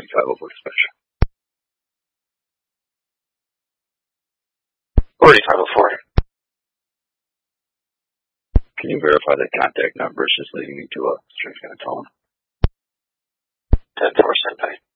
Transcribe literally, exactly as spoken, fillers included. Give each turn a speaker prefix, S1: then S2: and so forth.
S1: five oh four dispatch. forty-five oh four. Can you verify the contact number is just leading me to a strange kind of tone? ten four, Senpai.